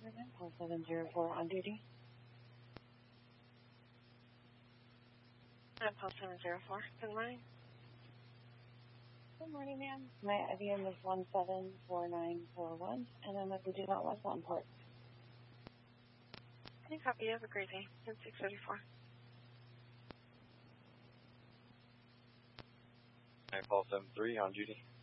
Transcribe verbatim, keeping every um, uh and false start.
Call seven zero four on duty. I'm call seven zero four. Good morning. Good morning, ma'am. My I B M is one seven four nine four one, and I'm at the Do Not West on port. Any copy? Have a great day. ten six thirty-four. Nine Paul seven three on duty.